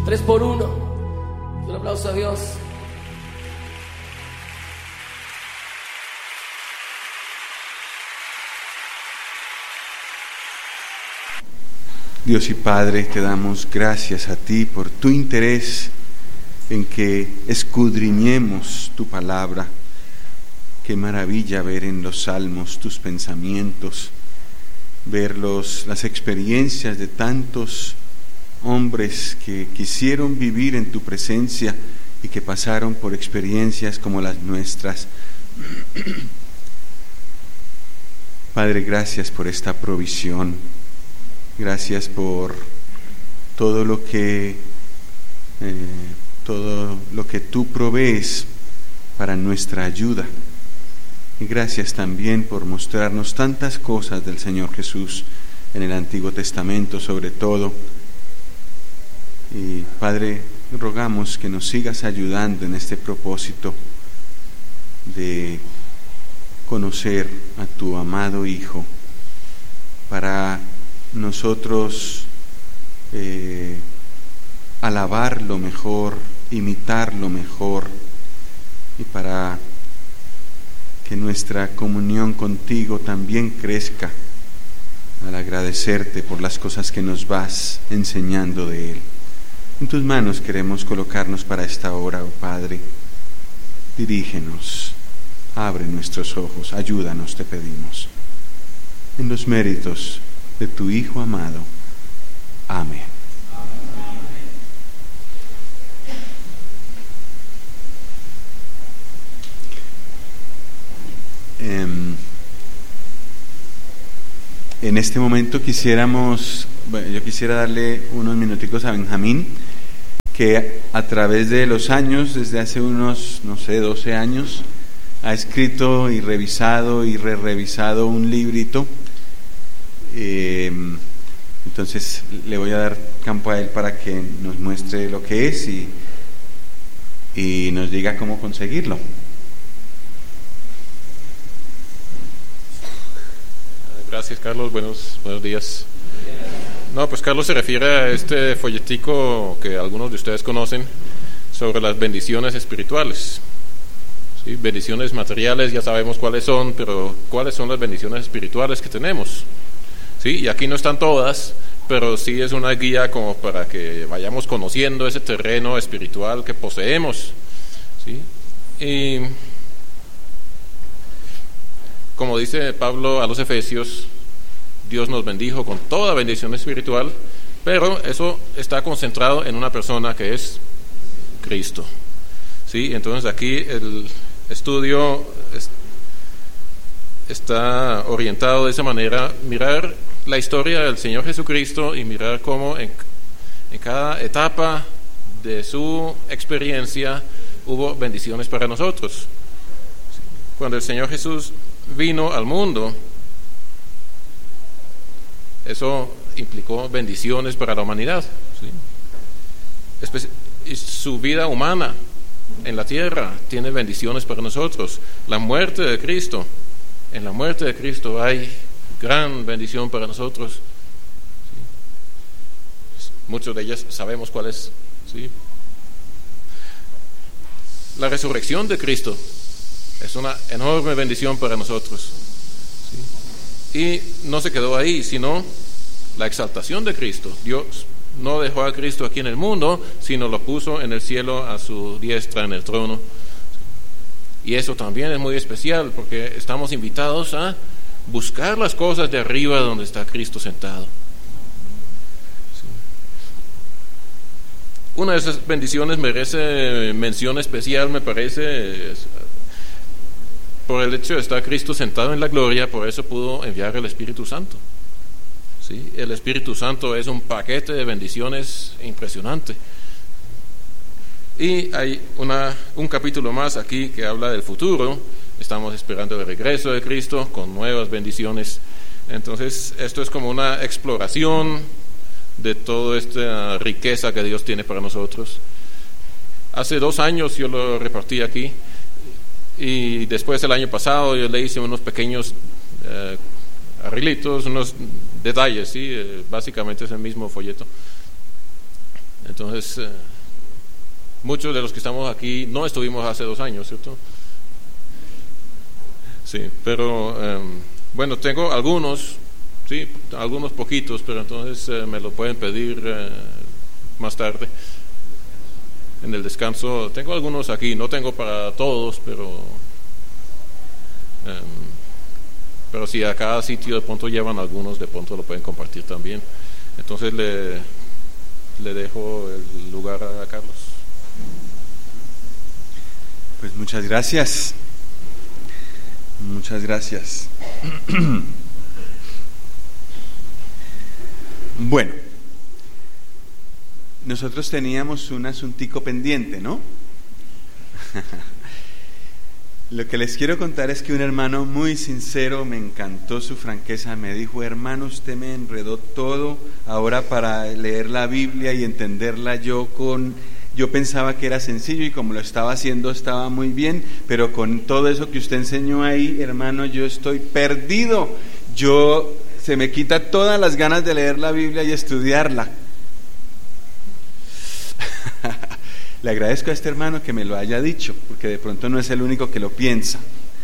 3x1. Un aplauso a Dios. Dios y Padre, te damos gracias a ti por tu interés en que escudriñemos tu palabra. Qué maravilla ver en los salmos tus pensamientos, ver las experiencias de tantos hombres que quisieron vivir en tu presencia y que pasaron por experiencias como las nuestras. Padre, gracias por esta provisión. Gracias por todo lo que tú provees para nuestra ayuda. Y gracias también por mostrarnos tantas cosas del Señor Jesús en el Antiguo Testamento, sobre todo. Y Padre, rogamos que nos sigas ayudando en este propósito de conocer a tu amado Hijo, para nosotros alabarlo mejor, imitarlo mejor, y para que nuestra comunión contigo también crezca al agradecerte por las cosas que nos vas enseñando de Él. En tus manos queremos colocarnos para esta hora, oh Padre. Dirígenos, abre nuestros ojos, ayúdanos, te pedimos. En los méritos de tu Hijo amado. Amén. En este momento yo quisiera darle unos minuticos a Benjamín, que a través de los años, desde hace unos, 12 años, ha escrito y revisado y revisado un librito. Entonces le voy a dar campo a él para que nos muestre lo que es y nos diga cómo conseguirlo. Gracias, Carlos. Buenos días. No, pues Carlos se refiere a este folletico que algunos de ustedes conocen sobre las bendiciones espirituales. ¿Sí? Bendiciones materiales ya sabemos cuáles son, pero ¿cuáles son las bendiciones espirituales que tenemos? ¿Sí? Y aquí no están todas, pero sí es una guía como para que vayamos conociendo ese terreno espiritual que poseemos. ¿Sí? Y como dice Pablo a los Efesios, Dios nos bendijo con toda bendición espiritual, pero eso está concentrado en una persona que es Cristo. ¿Sí? Entonces aquí el estudio está orientado de esa manera, mirar la historia del Señor Jesucristo y mirar cómo en cada etapa de su experiencia hubo bendiciones para nosotros. Cuando el Señor Jesús vino al mundo, eso implicó bendiciones para la humanidad. ¿Sí? Y su vida humana en la tierra tiene bendiciones para nosotros. La muerte de Cristo, en la muerte de Cristo hay gran bendición para nosotros. ¿Sí? Muchos de ellas sabemos cuál es. ¿Sí? La resurrección de Cristo es una enorme bendición para nosotros. ¿Sí? Y no se quedó ahí, sino la exaltación de Cristo. Dios no dejó a Cristo aquí en el mundo, sino lo puso en el cielo a su diestra en el trono. Y eso también es muy especial, porque estamos invitados a buscar las cosas de arriba donde está Cristo sentado. ¿Sí? Una de esas bendiciones merece mención especial, me parece, por el hecho de estar Cristo sentado en la gloria. Por eso pudo enviar el Espíritu Santo. ¿Sí? El Espíritu Santo es un paquete de bendiciones impresionante. Y hay un capítulo más aquí que habla del futuro. Estamos esperando el regreso de Cristo con nuevas bendiciones. Entonces esto es como una exploración de toda esta riqueza que Dios tiene para nosotros. Hace 2 años yo lo repartí aquí, y después el año pasado yo le hice unos pequeños arreglitos, unos detalles, ¿sí? Básicamente es el mismo folleto. Entonces, muchos de los que estamos aquí no estuvimos hace 2 años, ¿cierto? Sí, pero bueno, tengo algunos, sí, algunos poquitos, pero entonces me lo pueden pedir más tarde. En el descanso tengo algunos aquí, no tengo para todos, pero si a cada sitio de pronto llevan algunos, de pronto lo pueden compartir también. Entonces le dejo el lugar a Carlos. Pues muchas gracias. Muchas gracias. Bueno, nosotros teníamos un asuntico pendiente, ¿no? Lo que les quiero contar es que un hermano muy sincero, me encantó su franqueza, me dijo: hermano, usted me enredó todo ahora para leer la Biblia y entenderla. Yo pensaba que era sencillo y como lo estaba haciendo estaba muy bien, pero con todo eso que usted enseñó ahí, hermano, yo estoy perdido. Se me quita todas las ganas de leer la Biblia y estudiarla. Le agradezco a este hermano que me lo haya dicho, porque de pronto no es el único que lo piensa.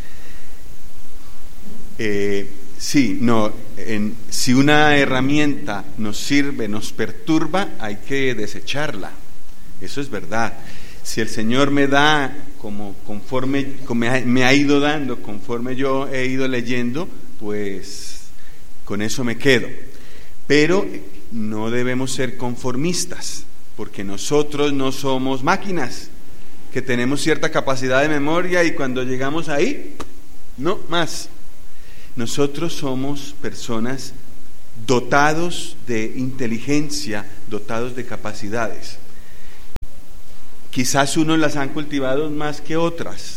Si una herramienta nos sirve, nos perturba, hay que desecharla. Eso es verdad. Si el Señor me da conforme me ha ido dando, conforme yo he ido leyendo, pues con eso me quedo. Pero no debemos ser conformistas, porque nosotros no somos máquinas que tenemos cierta capacidad de memoria y cuando llegamos ahí, no más. Nosotros somos personas dotados de inteligencia, dotados de capacidades. Quizás unos las han cultivado más que otros,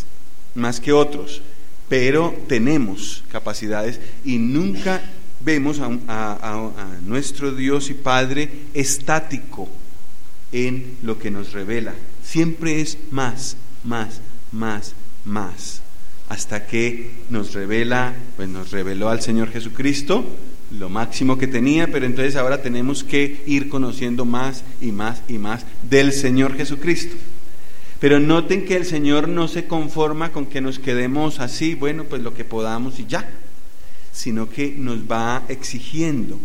pero tenemos capacidades y nunca vemos a nuestro Dios y Padre estático en lo que nos revela. Siempre es más, hasta que nos revela, pues nos reveló al Señor Jesucristo, lo máximo que tenía, pero entonces ahora tenemos que ir conociendo más y más del Señor Jesucristo. Pero noten que el Señor no se conforma con que nos quedemos así, bueno, pues lo que podamos y ya, sino que nos va exigiendo.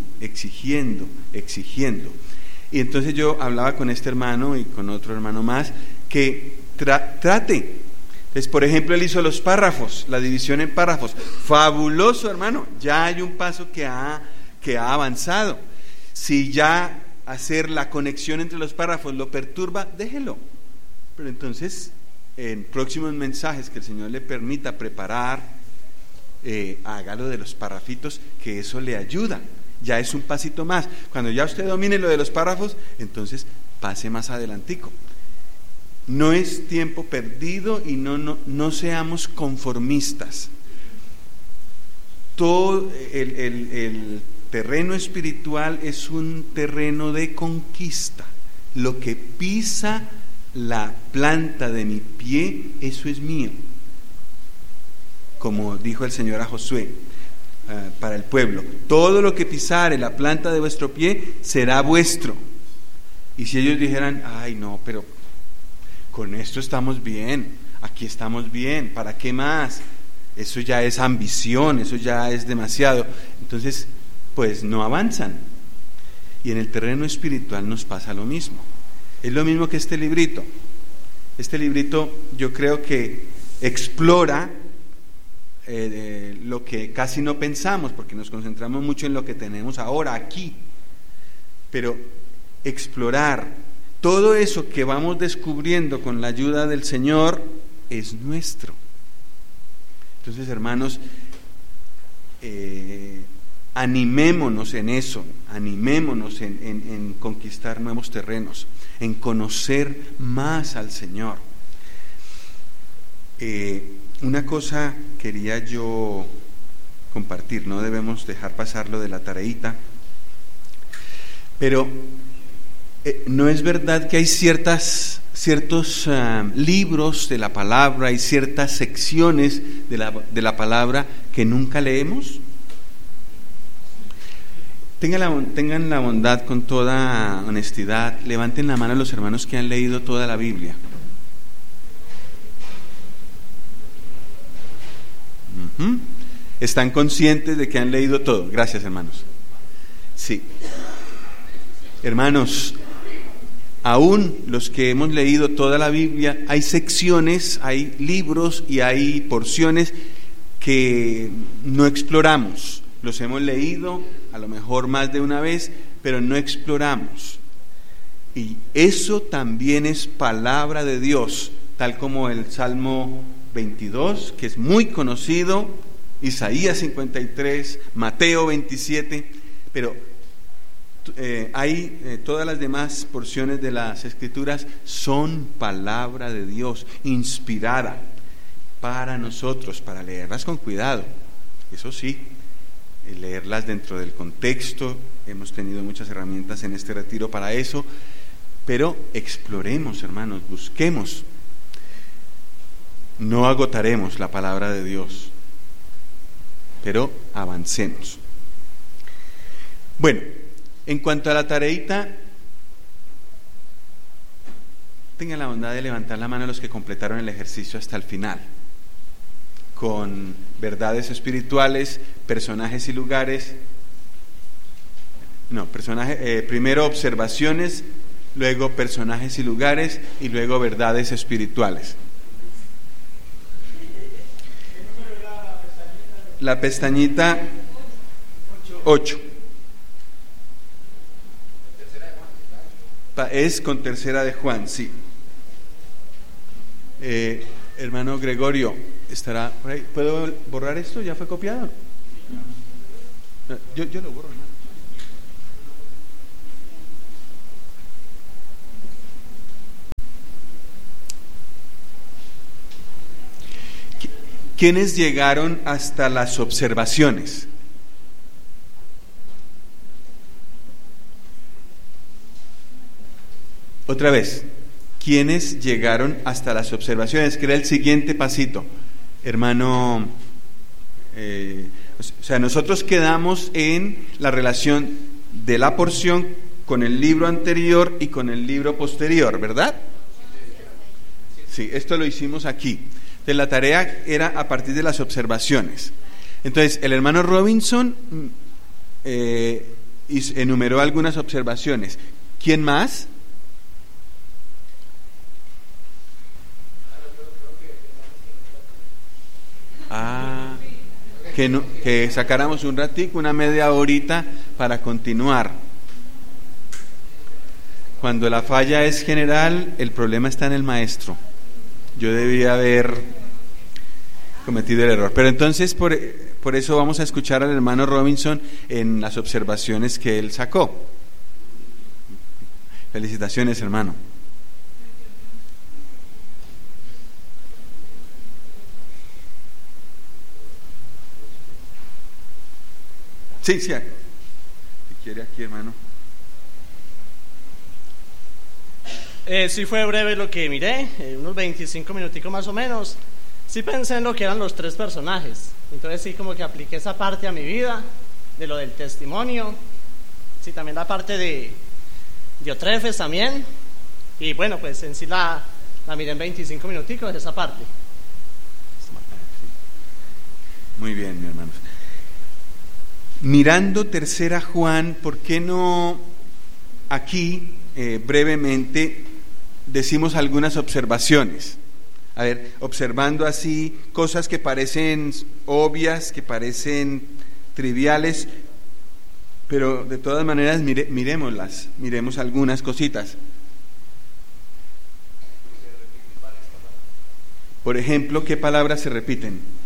Y entonces yo hablaba con este hermano y con otro hermano más que trate. Entonces, por ejemplo, él hizo los párrafos, la división en párrafos. Fabuloso, hermano, ya hay un paso que ha avanzado. Si ya hacer la conexión entre los párrafos lo perturba, déjelo. Pero entonces, en próximos mensajes que el Señor le permita preparar, hágalo de los párrafitos, que eso le ayuda. Ya es un pasito más. Cuando ya usted domine lo de los párrafos, entonces pase más adelantico. No es tiempo perdido y no seamos conformistas. Todo el terreno espiritual es un terreno de conquista. Lo que pisa la planta de mi pie, eso es mío. Como dijo el Señor a Josué, para el pueblo: todo lo que pisare la planta de vuestro pie será vuestro. Y si ellos dijeran: ay no, pero con esto estamos bien, aquí estamos bien, ¿para qué más? Eso ya es ambición, eso ya es demasiado. Entonces, pues no avanzan. Y en el terreno espiritual nos pasa lo mismo. Es lo mismo que este librito. Este librito yo creo que explora lo que casi no pensamos, porque nos concentramos mucho en lo que tenemos ahora aquí, pero explorar todo eso que vamos descubriendo con la ayuda del Señor es nuestro. Entonces, hermanos, animémonos en eso, animémonos en conquistar nuevos terrenos, en conocer más al Señor. Una cosa quería yo compartir, no debemos dejar pasar lo de la tareita, pero no es verdad que hay ciertos libros de la palabra y ciertas secciones de la palabra que nunca leemos. Tengan la bondad, con toda honestidad, levanten la mano a los hermanos que han leído toda la Biblia. ¿Están conscientes de que han leído todo? Gracias, hermanos. Sí. Hermanos, aún los que hemos leído toda la Biblia, hay secciones, hay libros y hay porciones que no exploramos. Los hemos leído a lo mejor más de una vez, pero no exploramos. Y eso también es palabra de Dios, tal como el Salmo 22, que es muy conocido, Isaías 53, Mateo 27, pero todas las demás porciones de las Escrituras son palabra de Dios, inspirada para nosotros, para leerlas con cuidado. Eso sí, leerlas dentro del contexto. Hemos tenido muchas herramientas en este retiro para eso, pero exploremos, hermanos, busquemos. No agotaremos la palabra de Dios, pero avancemos. Bueno, en cuanto a la tareita, tengan la bondad de levantar la mano a los que completaron el ejercicio hasta el final, con verdades espirituales, personajes y lugares. Primero observaciones, luego personajes y lugares, y luego verdades espirituales. La pestañita 8 es con Tercera de Juan, sí. Hermano Gregorio, ¿estará por ahí? ¿Puedo borrar esto? ¿Ya fue copiado? Yo lo borro, hermano. ¿Quiénes llegaron hasta las observaciones? Otra vez, ¿quiénes llegaron hasta las observaciones? Que era el siguiente pasito, hermano. Nosotros quedamos en la relación de la porción con el libro anterior y con el libro posterior, ¿verdad? Sí, esto lo hicimos aquí. Entonces, la tarea era a partir de las observaciones. Entonces, el hermano Robinson enumeró algunas observaciones. ¿Quién más? Que sacáramos un ratico, una media horita para continuar. Cuando la falla es general, el problema está en el maestro. Yo debía haber cometido el error. Pero entonces, por eso vamos a escuchar al hermano Robinson en las observaciones que él sacó. Felicitaciones, hermano. Sí, si quiere aquí, hermano. Sí fue breve lo que miré, unos 25 minuticos más o menos. Sí pensé en lo que eran los tres personajes. Entonces sí como que apliqué esa parte a mi vida, de lo del testimonio. Sí, también la parte de Diotrefes también. Y bueno, pues en sí la miré en 25 minuticos, esa parte. Muy bien, mi hermano. Mirando Tercera Juan, ¿por qué no aquí brevemente decimos algunas observaciones? A ver, observando así cosas que parecen obvias, que parecen triviales, pero de todas maneras miremoslas, miremos algunas cositas. Por ejemplo, ¿qué palabras se repiten?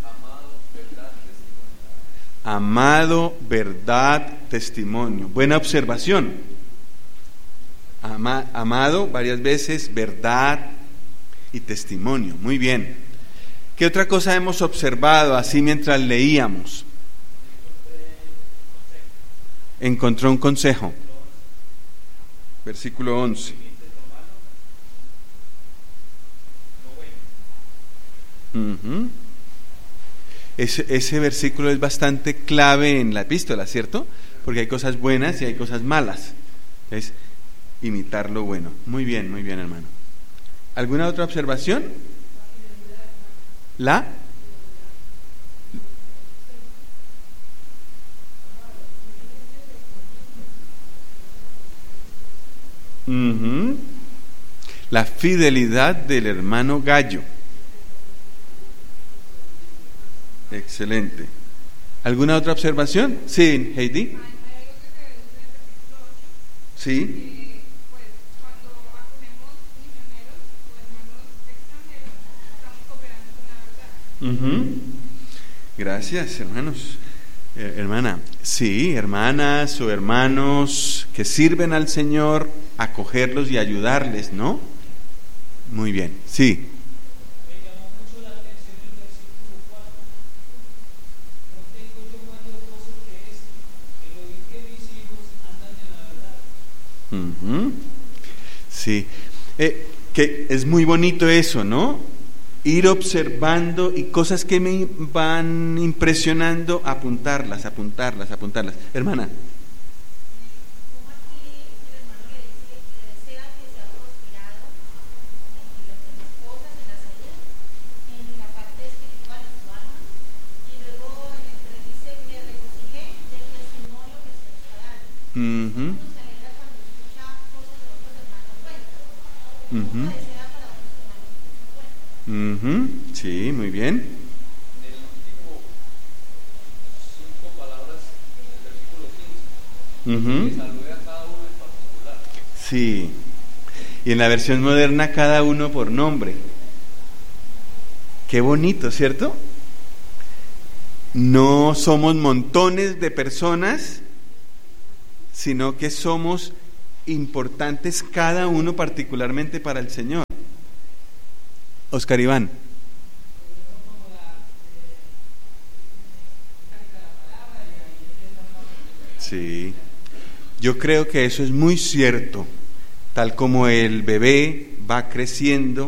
Amado, verdad, testimonio. Buena observación. Amado varias veces, verdad y testimonio. Muy bien. ¿Qué otra cosa hemos observado así mientras leíamos? Encontró un consejo. Versículo 11. Ese versículo es bastante clave en la epístola, ¿cierto? porque hay cosas buenas y hay cosas malas. Es imitar lo bueno. Muy bien, hermano. ¿Alguna otra observación? La fidelidad del hermano Gallo. Excelente. ¿Alguna otra observación? Sí, Heidi. Sí. Pues cuando acogemos misioneros o hermanos extranjeros, estamos cooperando con la verdad. Gracias, hermanos. Hermana, sí, hermanas o hermanos que sirven al Señor, acogerlos y ayudarles, ¿no? Muy bien, sí. Me llamó mucho la atención el versículo 4. No tengo yo mayor gozo que este, el oír que mis hijos andan en la verdad. Sí, que es muy bonito eso, ¿no? Ir observando y cosas que me van impresionando, apuntarlas. Hermana. Como aquí el hermano le desea que sea prosperado en las cosas, en la salud, en la parte espiritual, en su alma, y luego dice: me regocijé del testimonio que se está dando. Uno se alegra cuando escucha cosas de otros hermanos buenas. Uno desea para otros hermanos buenas. Sí, muy bien. En el último 5 palabras del versículo 15, que salude a cada uno en particular. Sí. Y en la versión moderna, cada uno por nombre. Qué bonito, ¿cierto? No somos montones de personas, sino que somos importantes cada uno particularmente para el Señor. Oscar Iván. Sí, yo creo que eso es muy cierto. Tal como el bebé va creciendo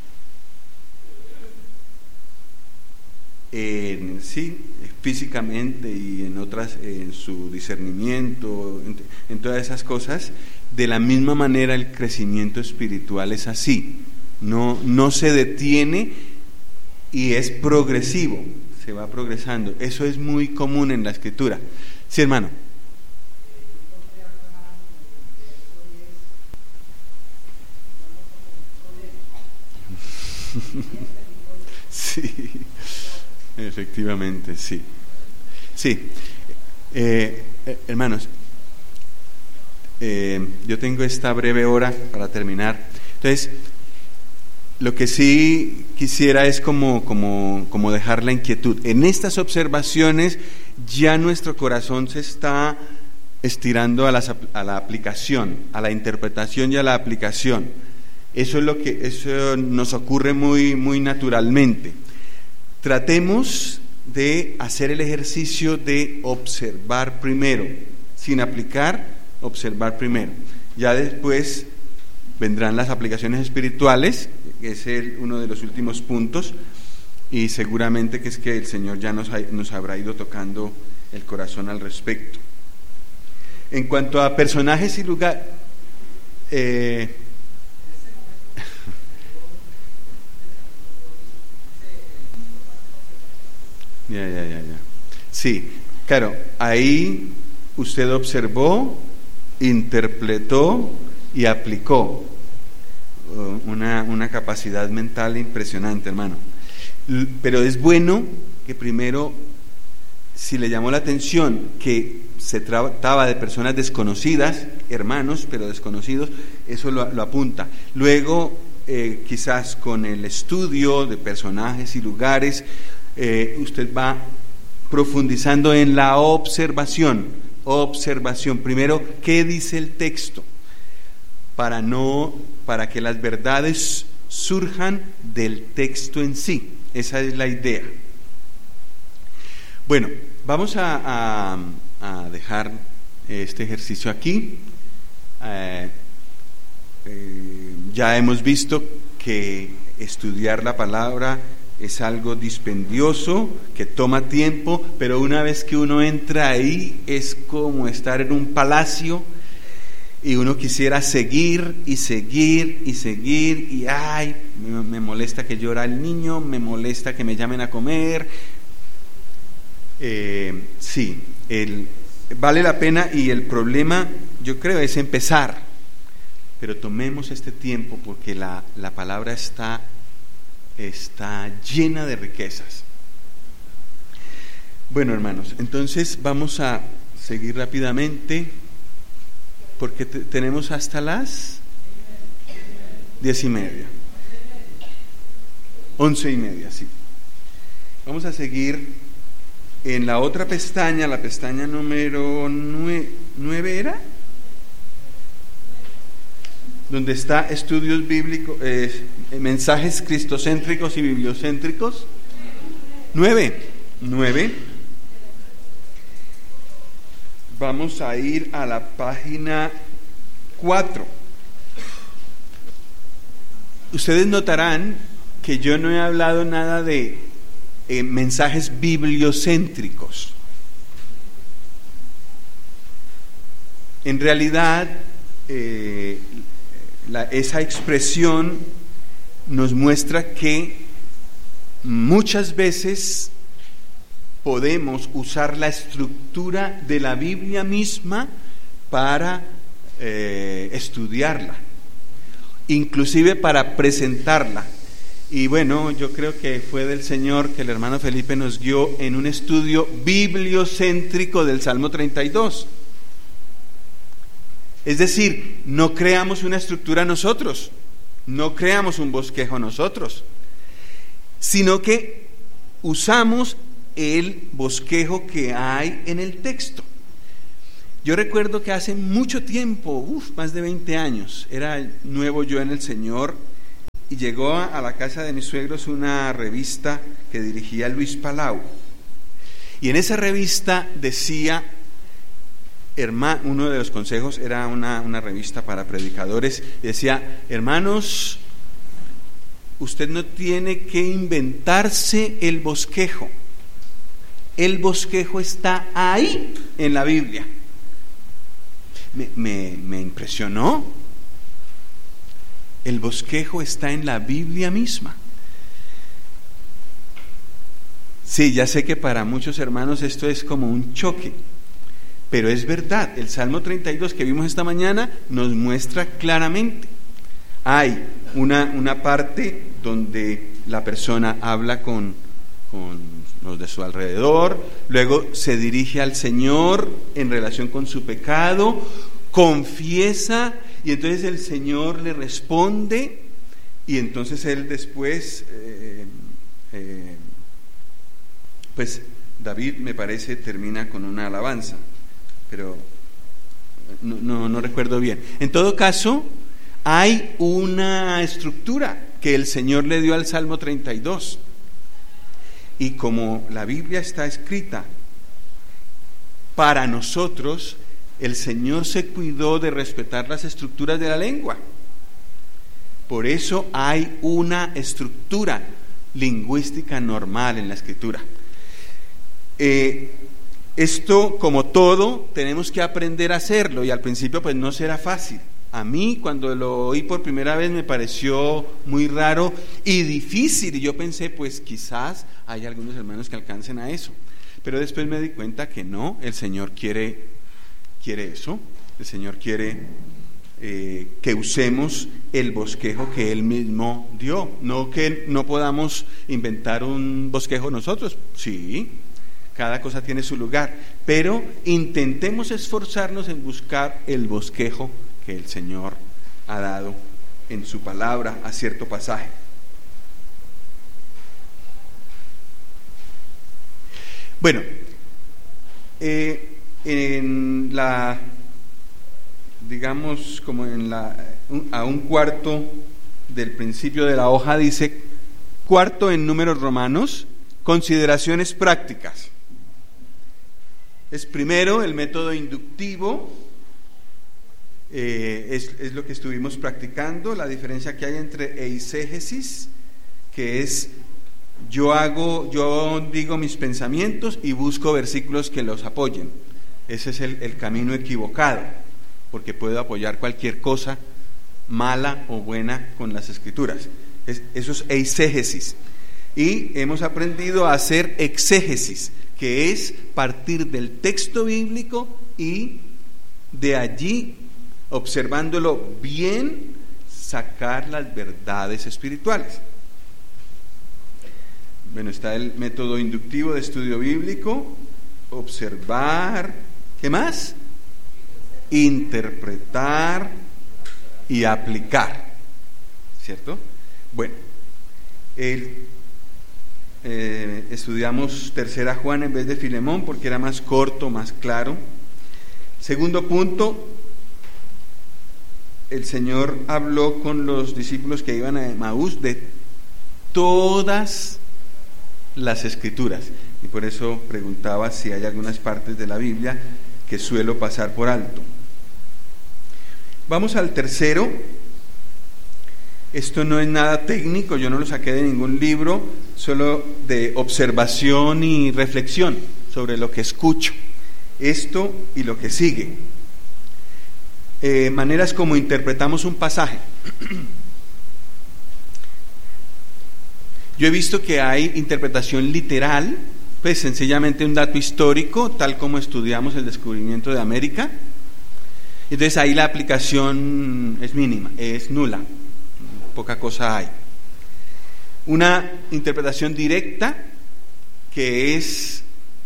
físicamente y en otras, en su discernimiento, en todas esas cosas, de la misma manera el crecimiento espiritual es así. No se detiene y es progresivo, se va progresando. Eso es muy común en la Escritura. Sí, hermano. Sí, efectivamente, sí. Sí, hermanos, yo tengo esta breve hora para terminar. Entonces, lo que sí quisiera es como dejar la inquietud. En estas observaciones ya nuestro corazón se está estirando a la aplicación, a la interpretación y a la aplicación. Eso nos ocurre muy, muy naturalmente. Tratemos de hacer el ejercicio de observar primero, sin aplicar, observar primero. Ya después vendrán las aplicaciones espirituales, que es uno de los últimos puntos, y seguramente que es que el Señor ya nos habrá ido tocando el corazón al respecto. En cuanto a personajes y lugar, Ya. Sí, claro, ahí usted observó, interpretó y aplicó una capacidad mental impresionante, hermano. Pero es bueno que primero, si le llamó la atención que se trataba de personas desconocidas, hermanos, pero desconocidos, eso lo apunta. Luego, quizás con el estudio de personajes y lugares, usted va profundizando en la observación. Primero, ¿qué dice el texto? Para que las verdades surjan del texto en sí. Esa es la idea. Bueno, vamos a dejar este ejercicio aquí. Ya hemos visto que estudiar la palabra es algo dispendioso, que toma tiempo, pero una vez que uno entra ahí es como estar en un palacio y uno quisiera seguir y seguir y seguir y ay, me molesta que llora el niño, me molesta que me llamen a comer. Sí, vale la pena, y el problema yo creo es empezar, pero tomemos este tiempo porque la palabra está llena de riquezas. Bueno, hermanos, entonces vamos a seguir rápidamente porque tenemos hasta las 10:30, 11:30, sí. Vamos a seguir en la otra pestaña, la pestaña número 9 ¿era? Donde está estudios bíblicos, mensajes cristocéntricos y bibliocéntricos. 9. Vamos a ir a la página 4. Ustedes notarán que yo no he hablado nada de mensajes bibliocéntricos. En realidad, esa expresión nos muestra que muchas veces podemos usar la estructura de la Biblia misma para estudiarla, inclusive para presentarla. Y bueno, yo creo que fue del Señor que el hermano Felipe nos guió en un estudio bibliocéntrico del Salmo 32. Es decir, no creamos una estructura nosotros, no creamos un bosquejo nosotros, sino que usamos el bosquejo que hay en el texto. Yo recuerdo que hace mucho tiempo, más de 20 años, era nuevo yo en el Señor, y llegó a la casa de mis suegros una revista que dirigía Luis Palau, y en esa revista decía, uno de los consejos era una revista para predicadores, decía: hermanos, usted no tiene que inventarse el bosquejo está ahí en la Biblia. Me impresionó. El bosquejo está en la Biblia misma. Sí, ya sé que para muchos hermanos esto es como un choque, pero es verdad. El Salmo 32 que vimos esta mañana nos muestra claramente. Hay una parte donde la persona habla con los de su alrededor, luego se dirige al Señor en relación con su pecado, confiesa, y entonces el Señor le responde, y entonces él después, pues David, me parece, termina con una alabanza, pero no recuerdo bien. En todo caso, hay una estructura que el Señor le dio al Salmo 32, y como la Biblia está escrita para nosotros, el Señor se cuidó de respetar las estructuras de la lengua. Por eso hay una estructura lingüística normal en la Escritura. Esto, como todo, tenemos que aprender a hacerlo, y al principio pues no será fácil. A mí, cuando lo oí por primera vez, me pareció muy raro y difícil, y yo pensé, pues quizás hay algunos hermanos que alcancen a eso, pero después me di cuenta que no. El Señor quiere eso. El Señor quiere que usemos el bosquejo que Él mismo dio, no que no podamos inventar un bosquejo nosotros. Sí, cada cosa tiene su lugar, pero intentemos esforzarnos en buscar el bosquejo que el Señor ha dado en su palabra a cierto pasaje. Bueno, en la, digamos, como a un cuarto del principio de la hoja dice, cuarto en números romanos, consideraciones prácticas. Es primero el método inductivo. Es lo que estuvimos practicando, la diferencia que hay entre eisegesis, que es yo digo mis pensamientos y busco versículos que los apoyen. Ese es el camino equivocado, porque puedo apoyar cualquier cosa mala o buena con las Escrituras. Eso es eisegesis. Y hemos aprendido a hacer exégesis, que es partir del texto bíblico y de allí, observándolo bien, sacar las verdades espirituales. Bueno, está el método inductivo de estudio bíblico, observar, ¿qué más? Interpretar y aplicar, ¿cierto? Bueno, estudiamos Tercera Juan en vez de Filemón porque era más corto, más claro. Segundo punto, el Señor habló con los discípulos que iban a Emaús de todas las Escrituras, y por eso preguntaba si hay algunas partes de la Biblia que suelo pasar por alto. Vamos al tercero. Esto no es nada técnico, yo no lo saqué de ningún libro, solo de observación y reflexión sobre lo que escucho. Esto y lo que sigue. Maneras como interpretamos un pasaje. Yo he visto que hay interpretación literal, pues sencillamente un dato histórico, tal como estudiamos el descubrimiento de América. Entonces ahí la aplicación es mínima, es nula, poca cosa hay. Una interpretación directa, que es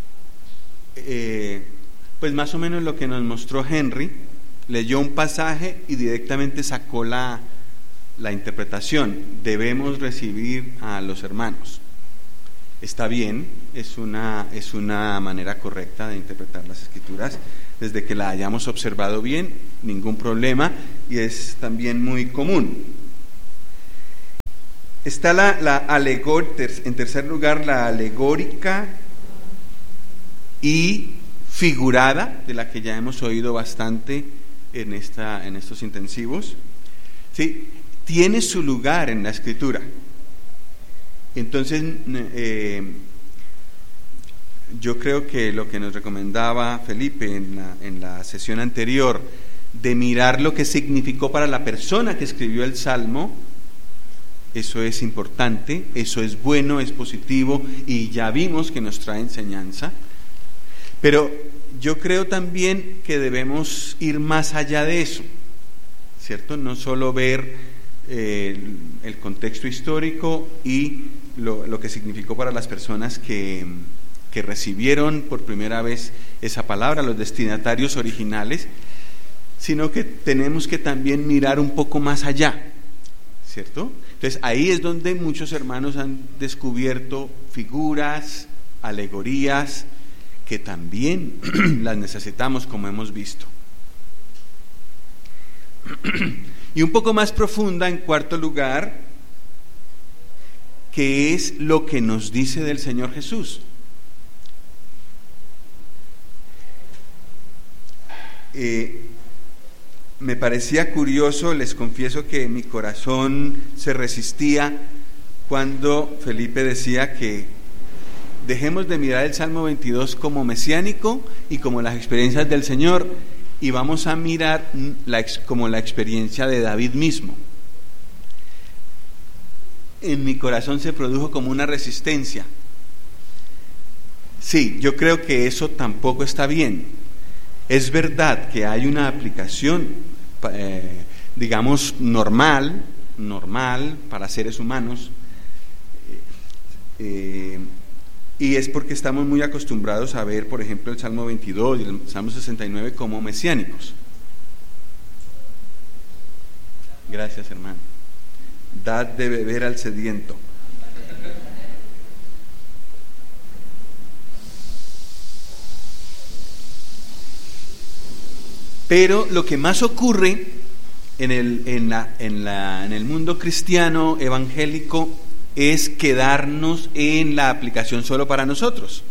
pues más o menos lo que nos mostró Henry. Leyó un pasaje y directamente sacó la interpretación. Debemos recibir a los hermanos. Está bien, es una manera correcta de interpretar las Escrituras, desde que la hayamos observado bien, ningún problema, y es también muy común. Está en tercer lugar, la alegórica y figurada, de la que ya hemos oído bastante en estos intensivos. ¿Sí? Tiene su lugar en la Escritura. Entonces, yo creo que lo que nos recomendaba Felipe en la sesión anterior, de mirar lo que significó para la persona que escribió el Salmo, eso es importante, eso es bueno, es positivo, y ya vimos que nos trae enseñanza. Pero yo creo también que debemos ir más allá de eso, ¿cierto? No solo ver el contexto histórico y lo que significó para las personas que recibieron por primera vez esa palabra, los destinatarios originales, sino que tenemos que también mirar un poco más allá, ¿cierto? Entonces ahí es donde muchos hermanos han descubierto figuras, alegorías, que también las necesitamos, como hemos visto. Y un poco más profunda, en cuarto lugar, que es lo que nos dice del Señor Jesús. Me parecía curioso, les confieso que mi corazón se resistía cuando Felipe decía que dejemos de mirar el Salmo 22 como mesiánico y como las experiencias del Señor, y vamos a mirar como la experiencia de David mismo. En mi corazón se produjo como una resistencia. Sí, yo creo que eso tampoco está bien. Es verdad que hay una aplicación, digamos, normal para seres humanos, y es porque estamos muy acostumbrados a ver, por ejemplo, el Salmo 22 y el Salmo 69 como mesiánicos. Gracias, hermano. Dad de beber al sediento. Pero lo que más ocurre en el mundo cristiano evangélico es quedarnos en la aplicación solo para nosotros.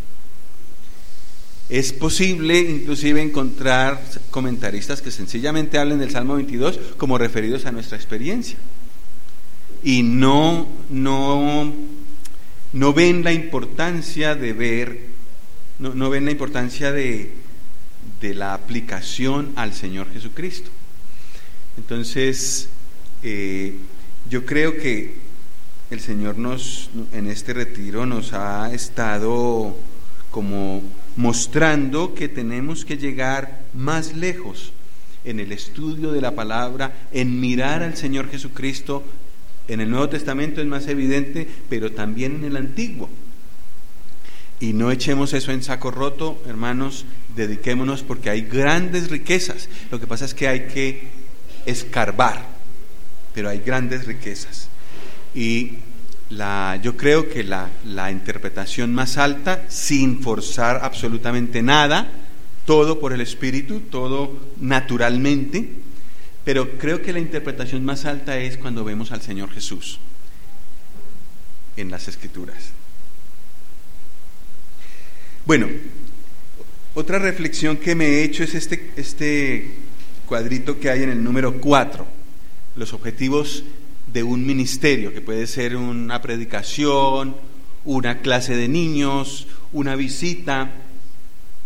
Es posible inclusive encontrar comentaristas que sencillamente hablen del Salmo 22 como referidos a nuestra experiencia y no no ven la importancia de ver, no ven la importancia de la aplicación al Señor Jesucristo. Entonces, yo creo que el Señor en este retiro nos ha estado como mostrando que tenemos que llegar más lejos en el estudio de la palabra, en mirar al Señor Jesucristo. En el Nuevo Testamento es más evidente, pero también en el Antiguo. Y no echemos eso en saco roto, hermanos, dediquémonos, porque hay grandes riquezas. Lo que pasa es que hay que escarbar, pero hay grandes riquezas. Y yo creo que la interpretación más alta, sin forzar absolutamente nada, todo por el Espíritu, todo naturalmente, pero creo que la interpretación más alta es cuando vemos al Señor Jesús en las Escrituras. Bueno, otra reflexión que me he hecho es este cuadrito que hay en el número 4, los objetivos de un ministerio, que puede ser una predicación, una clase de niños, una visita.